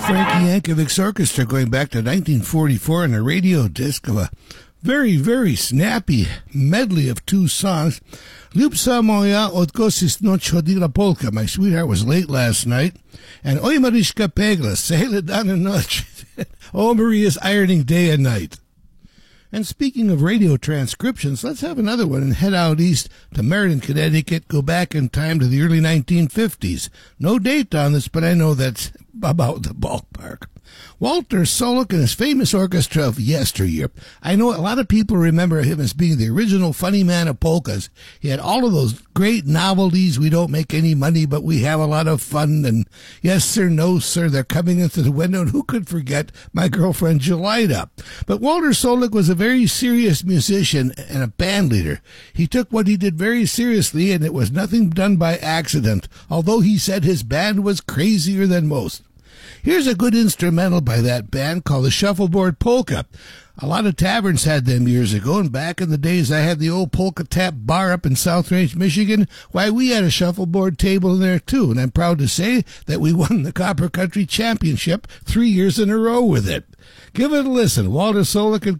Frankie Yankovic's orchestra going back to 1944 in a radio disc of a very, very snappy medley of two songs. Ljubca moja, odko si snoć hodila polka. My sweetheart was late last night. And Oj Mariška pegla, sejle dan and noć. Oh, Maria's ironing day and night. And speaking of radio transcriptions, let's have another one and head out east to Meriden, Connecticut, go back in time to the early 1950s. No date on this, but I know that's about the ballpark. Walter Solik and his famous orchestra of yesteryear. I know a lot of people remember him as being the original funny man of polkas. He had all of those great novelties. We don't make any money, but we have a lot of fun. And yes, sir, no, sir, they're coming into the window. And who could forget my girlfriend, Jelida? But Walter Solik was a very serious musician and a band leader. He took what he did very seriously, and it was nothing done by accident, although he said his band was crazier than most. Here's a good instrumental by that band called the Shuffleboard Polka. A lot of taverns had them years ago, and back in the days I had the old Polka Tap bar up in South Range, Michigan. Why, we had a shuffleboard table in there too, and I'm proud to say that we won the Copper Country Championship 3 years in a row with it. Give it a listen. Walter Solik and